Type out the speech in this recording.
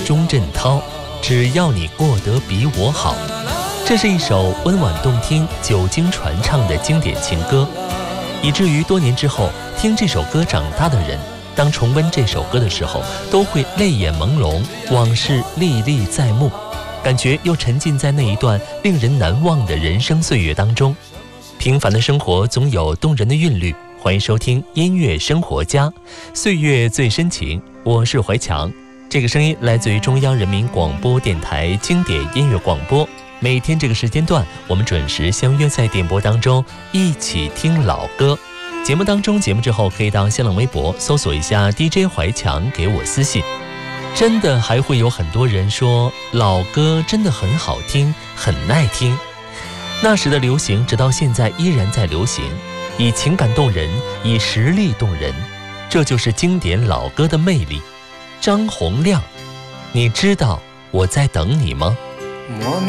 钟镇涛，只要你过得比我好。这是一首温婉动听、久经传唱的经典情歌，以至于多年之后听这首歌长大的人，当重温这首歌的时候，都会泪眼朦胧，往事历历在目，感觉又沉浸在那一段令人难忘的人生岁月当中。平凡的生活总有动人的韵律，欢迎收听音乐生活家，岁月最深情，我是怀强。这个声音来自于中央人民广播电台经典音乐广播，每天这个时间段，我们准时相约在点播当中，一起听老歌。节目当中，节目之后可以到新浪微博搜索一下 DJ 怀强，给我私信。真的还会有很多人说老歌真的很好听，很耐听。那时的流行直到现在依然在流行，以情感动人，以实力动人，这就是经典老歌的魅力。张洪亮，你知道我在等你吗？ 莫